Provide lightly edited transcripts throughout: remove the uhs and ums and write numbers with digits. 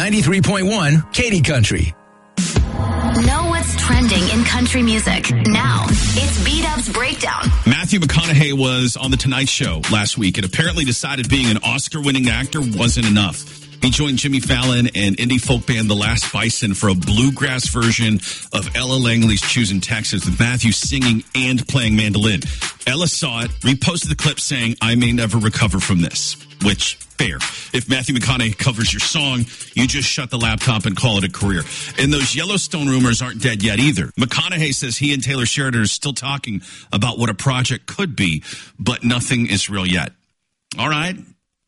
93.1 Katy Country. Know what's trending in country music. Now, it's B-Dub's Breakdown. Matthew McConaughey was on The Tonight Show last week and apparently decided being an Oscar-winning actor wasn't enough. He joined Jimmy Fallon and indie folk band The Last Bison for a bluegrass version of Ella Langley's Choosing Texas, with Matthew singing and playing mandolin. Ella saw it, reposted the clip saying, "I may never recover from this," which, fair. If Matthew McConaughey covers your song, you just shut the laptop and call it a career. And those Yellowstone rumors aren't dead yet either. McConaughey says he and Taylor Sheridan are still talking about what a project could be, but nothing is real yet. All right.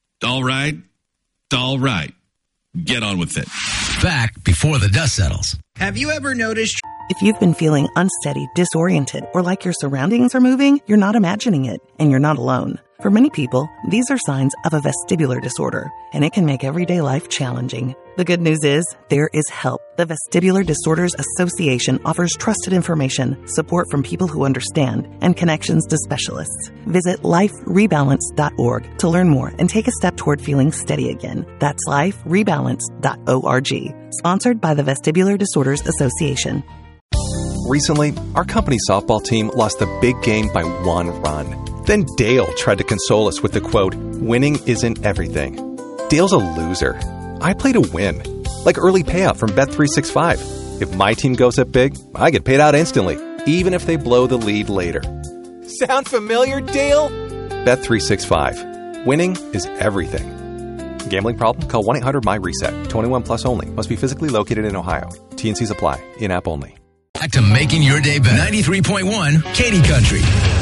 Get on with it. Back before the dust settles. Have you ever noticed? If you've been feeling unsteady, disoriented, or like your surroundings are moving, you're not imagining it, and you're not alone. For many people, these are signs of a vestibular disorder, and it can make everyday life challenging. The good news is, there is help. The Vestibular Disorders Association offers trusted information, support from people who understand, and connections to specialists. Visit liferebalance.org to learn more and take a step toward feeling steady again. That's liferebalance.org. Sponsored by the Vestibular Disorders Association. Recently, our company softball team lost a big game by 1 run. Then Dale tried to console us with the quote, "Winning isn't everything." Dale's a loser. I play to win, like early payout from Bet365. If my team goes up big, I get paid out instantly, even if they blow the lead later. Sound familiar, Dale? Bet365. Winning is everything. Gambling problem? Call 1-800-MY-RESET. 21 plus only. Must be physically located in Ohio. T&Cs apply. In-app only. Back to making your day better. 93.1 Katy Country.